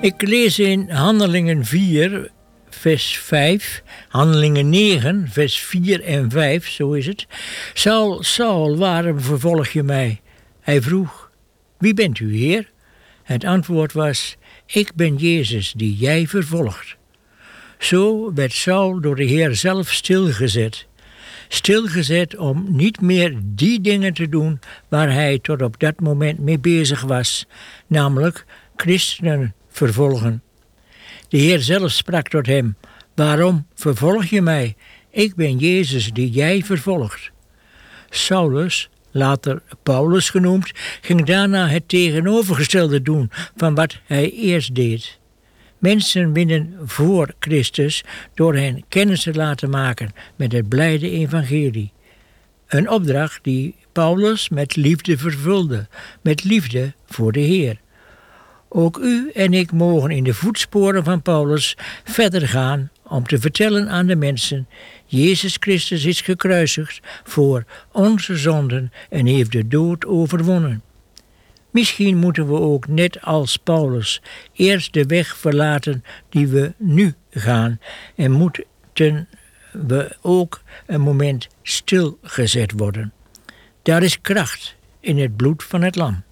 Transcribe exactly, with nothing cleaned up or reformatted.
Ik lees in Handelingen vier, vers vijf, Handelingen negen, vers vier en vijf, zo is het. Saul, Saul, waarom vervolg je mij? Hij vroeg, wie bent u, Heer? Het antwoord was, ik ben Jezus die jij vervolgt. Zo werd Saul door de Heer zelf stilgezet. Stilgezet om niet meer die dingen te doen waar hij tot op dat moment mee bezig was, namelijk christenen vervolgen. De Heer zelf sprak tot hem, waarom vervolg je mij? Ik ben Jezus die jij vervolgt. Saulus, later Paulus genoemd, ging daarna het tegenovergestelde doen van wat hij eerst deed. Mensen winnen voor Christus door hen kennis te laten maken met het blijde evangelie. Een opdracht die Paulus met liefde vervulde, met liefde voor de Heer. Ook u en ik mogen in de voetsporen van Paulus verder gaan om te vertellen aan de mensen, Jezus Christus is gekruisigd voor onze zonden en heeft de dood overwonnen. Misschien moeten we ook net als Paulus eerst de weg verlaten die we nu gaan en moeten we ook een moment stilgezet worden. Daar is kracht in het bloed van het lam.